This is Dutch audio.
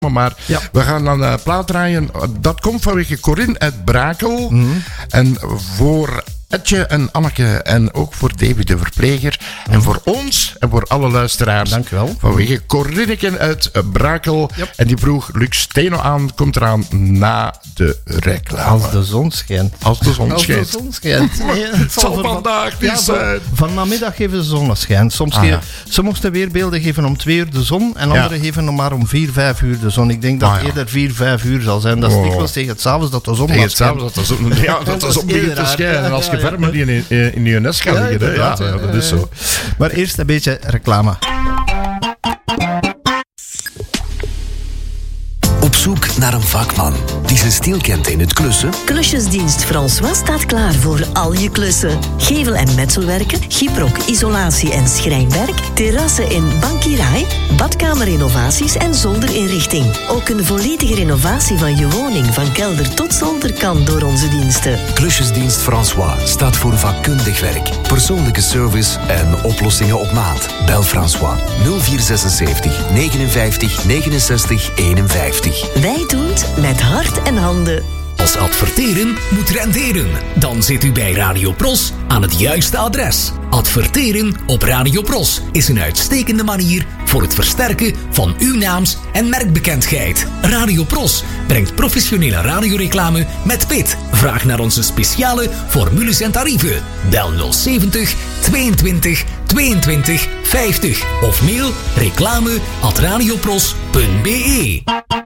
Maar we gaan dan een plaat draaien. Dat komt vanwege Corinne uit Brakel. Mm-hmm. En voor Etje en Anneke en ook voor David de verpleger. Mm-hmm. En voor ons en voor alle luisteraars. Dank u wel. Vanwege Corinneken uit Brakel. Yep. En die vroeg Luc Steno aan. Komt eraan na de reclame. Als de zon schijnt. Als de zon schijnt. Nee, het zal vandaag niet zijn. Vanmiddag geven ze zonneschijn. Sommige weerbeelden geven om 2 uur de zon. En andere geven maar om 4-5 uur de zon. Ik denk dat het eerder 4-5 uur zal zijn. Dat is dikwijls tegen het s'avonds dat de zon schijnt. Dat de zon begint te schijnen. En als je verder in je nest gaat liggen. Dat is zo. Maar eerst een beetje reclame. Op zoek naar een vakman die zijn stil kent in het klussen? Klusjesdienst François staat klaar voor al je klussen. Gevel- en metselwerken, gyprok, isolatie en schrijnwerk, terrassen in Bankiraai, badkamerinnovaties en zolderinrichting. Ook een volledige renovatie van je woning van kelder tot zolder kan door onze diensten. Klusjesdienst François staat voor vakkundig werk, persoonlijke service en oplossingen op maat. Bel François 0476 59 69 51. Wij doen het met hart en handen. Als adverteren moet renderen. Dan zit u bij Radio Pros aan het juiste adres. Adverteren op Radio Pros is een uitstekende manier voor het versterken van uw naams- en merkbekendheid. Radio Pros brengt professionele radioreclame met pit. Vraag naar onze speciale formules en tarieven. Bel 070 22 22 50 of mail reclame@radiopros.be.